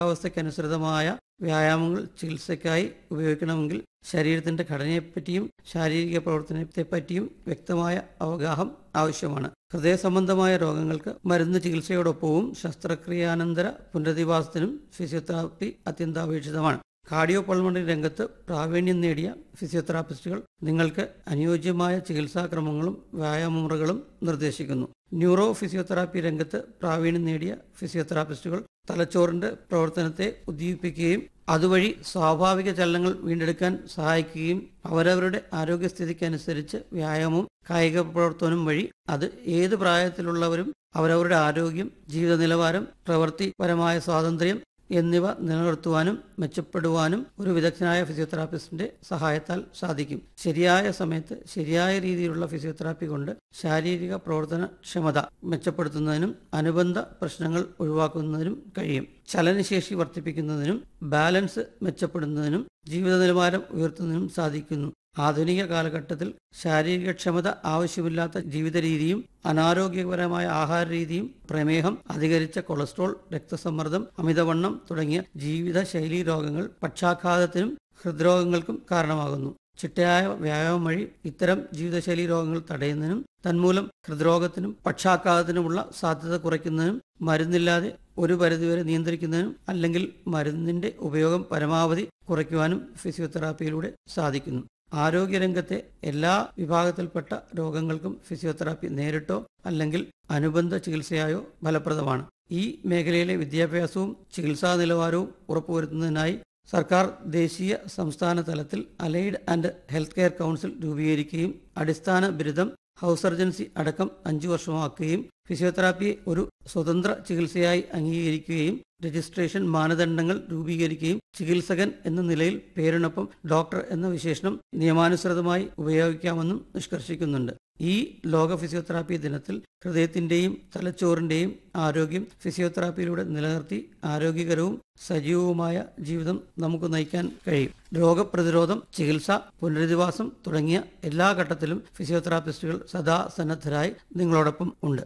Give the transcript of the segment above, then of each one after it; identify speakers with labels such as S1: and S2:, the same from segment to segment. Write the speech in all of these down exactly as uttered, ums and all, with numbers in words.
S1: അവസ്ഥയ്ക്കനുസൃതമായ വ്യായാമങ്ങൾ ചികിത്സയ്ക്കായി ഉപയോഗിക്കണമെങ്കിൽ ശരീരത്തിന്റെ ഘടനയെപ്പറ്റിയും ശാരീരിക പ്രവർത്തനത്തെപ്പറ്റിയും വ്യക്തമായ അവഗാഹം ആവശ്യമാണ്. ഹൃദയ സംബന്ധമായ രോഗങ്ങൾക്ക് മരുന്ന് ചികിത്സയോടൊപ്പവും ശസ്ത്രക്രിയാനന്തര പുനരധിവാസത്തിനും ഫിസിയോതെറാപ്പി അത്യന്താപേക്ഷിതമാണ്. കാർഡിയോ പൾമണറി രംഗത്ത് പ്രാവീണ്യം നേടിയ ഫിസിയോതെറാപ്പിസ്റ്റുകൾ നിങ്ങൾക്ക് അനുയോജ്യമായ ചികിത്സാക്രമങ്ങളും വ്യായാമമുറകളും നിർദ്ദേശിക്കുന്നു. ന്യൂറോ ഫിസിയോതെറാപ്പി രംഗത്ത് പ്രാവീണ്യം നേടിയ ഫിസിയോതെറാപ്പിസ്റ്റുകൾ തലച്ചോറിന്റെ പ്രവർത്തനത്തെ ഉദ്ദീപിപ്പിക്കുകയും അതുവഴി സ്വാഭാവിക ചലനങ്ങൾ വീണ്ടെടുക്കാൻ സഹായിക്കുകയും അവരവരുടെ ആരോഗ്യസ്ഥിതിക്കനുസരിച്ച് വ്യായാമവും കായിക പ്രവർത്തനവും വഴി അത് ഏത് പ്രായത്തിലുള്ളവരും അവരവരുടെ ആരോഗ്യം, ജീവിത നിലവാരം, പ്രവൃത്തിപരമായ സ്വാതന്ത്ര്യം എന്നിവ നിലനിർത്തുവാനും മെച്ചപ്പെടുവാനും ഒരു വിദഗ്ധനായ ഫിസിയോതെറാപ്പിസ്റ്റിന്റെ സഹായത്താൽ സാധിക്കും. ശരിയായ സമയത്ത് ശരിയായ രീതിയിലുള്ള ഫിസിയോതെറാപ്പി കൊണ്ട് ശാരീരിക പ്രവർത്തനക്ഷമത മെച്ചപ്പെടുത്തുന്നതിനും അനുബന്ധ പ്രശ്നങ്ങൾ ഒഴിവാക്കുന്നതിനും കഴിയും. ചലനശേഷി വർദ്ധിപ്പിക്കുന്നതിനും ബാലൻസ് മെച്ചപ്പെടുന്നതിനും ജീവിത നിലവാരം ഉയർത്തുന്നതിനും സാധിക്കുന്നു. ആധുനിക കാലഘട്ടത്തിൽ ശാരീരികക്ഷമത ആവശ്യമില്ലാത്ത ജീവിത രീതിയും അനാരോഗ്യകരമായ ആഹാര രീതിയും പ്രമേഹം, അധികരിച്ച കൊളസ്ട്രോൾ, രക്തസമ്മർദ്ദം, അമിതവണ്ണം തുടങ്ങിയ ജീവിതശൈലീ രോഗങ്ങൾ പക്ഷാഘാതത്തിനും ഹൃദ്രോഗങ്ങൾക്കും കാരണമാകുന്നു. ചിട്ടയായ വ്യായാമം വഴി ഇത്തരം ജീവിതശൈലീ രോഗങ്ങൾ തടയുന്നതിനും തന്മൂലം ഹൃദ്രോഗത്തിനും പക്ഷാഘാതത്തിനുമുള്ള സാധ്യത കുറയ്ക്കുന്നതിനും മരുന്നില്ലാതെ ഒരു പരിധിവരെ നിയന്ത്രിക്കുന്നതിനും അല്ലെങ്കിൽ മരുന്നിന്റെ ഉപയോഗം പരമാവധി കുറയ്ക്കുവാനും ഫിസിയോതെറാപ്പിയിലൂടെ സാധിക്കുന്നു. ആരോഗ്യരംഗത്തെ എല്ലാ വിഭാഗത്തിൽപ്പെട്ട രോഗങ്ങൾക്കും ഫിസിയോതെറാപ്പി നേരിട്ടോ അല്ലെങ്കിൽ അനുബന്ധ ചികിത്സയായോ ഫലപ്രദമാണ്. ഈ മേഖലയിലെ വിദ്യാഭ്യാസവും ചികിത്സാ നിലവാരവും ഉറപ്പുവരുത്തുന്നതിനായി സർക്കാർ ദേശീയ സംസ്ഥാന തലത്തിൽ allied and health care council രൂപീകരിക്കുകയും അടിസ്ഥാന ബിരുദം ഹൗസ് സർജൻസി അടക്കം അഞ്ചു വർഷമാക്കുകയും ഫിസിയോതെറാപ്പിയെ ഒരു സ്വതന്ത്ര ചികിത്സയായി അംഗീകരിക്കുകയും രജിസ്ട്രേഷൻ മാനദണ്ഡങ്ങൾ രൂപീകരിക്കുകയും ചികിത്സകൻ എന്ന നിലയിൽ പേരിനൊപ്പം ഡോക്ടർ എന്ന വിശേഷണം നിയമാനുസൃതമായി ഉപയോഗിക്കാമെന്നും നിഷ്കർഷിക്കുന്നുണ്ട്. ഈ ലോക ഫിസിയോതെറാപ്പി ദിനത്തിൽ ഹൃദയത്തിന്റെയും തലച്ചോറിന്റെയും ആരോഗ്യം ഫിസിയോതെറാപ്പിയിലൂടെ നിലനിർത്തി ആരോഗ്യകരവും സജീവവുമായ ജീവിതം നമുക്ക് നയിക്കാൻ കഴിയും. രോഗപ്രതിരോധം, ചികിത്സ, പുനരധിവാസം തുടങ്ങിയ എല്ലാ ഘട്ടത്തിലും ഫിസിയോതെറാപ്പിസ്റ്റുകൾ സദാ സന്നദ്ധരായി നിങ്ങളോടൊപ്പം ഉണ്ട്.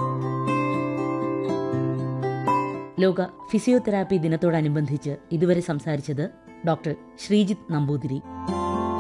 S2: ലോക ഫിസിയോതെറാപ്പി ദിനത്തോടനുബന്ധിച്ച് ഇതുവരെ സംസാരിച്ചത് ഡോക്ടർ ശ്രീജിത്ത് നമ്പൂതിരി.